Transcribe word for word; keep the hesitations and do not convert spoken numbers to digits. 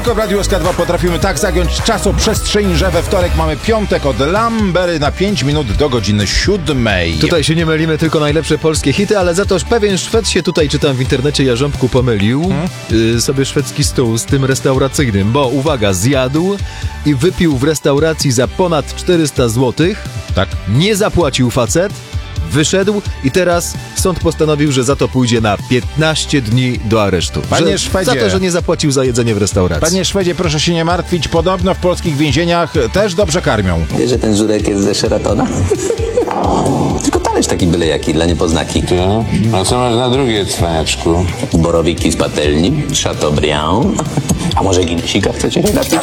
Tylko w Radiu S K dwa potrafimy tak zagiąć czasoprzestrzeń, że we wtorek mamy piątek od Lambery na pięć minut do godziny siódmej. Tutaj się nie mylimy, tylko najlepsze polskie hity, ale za to pewien Szwed się tutaj, czytam w internecie, Jarząbku, pomylił hmm? y, sobie szwedzki stół z tym restauracyjnym, bo uwaga, zjadł i wypił w restauracji za ponad czterysta złotych. Tak. Nie zapłacił facet. Wyszedł i teraz sąd postanowił, że za to pójdzie na piętnaście dni do aresztu. Panie że, Szwedzie, za to, że nie zapłacił za jedzenie w restauracji. Panie Szwedzie, proszę się nie martwić. Podobno w polskich więzieniach też dobrze karmią. Wiesz, że ten żurek jest ze Sheratona? Tylko talerz taki byle jaki, dla niepoznaki. To? A co masz na drugie, cwaniaczku? Borowiki z patelni, Chateaubriand. A może Guinnessika chcecie się napić?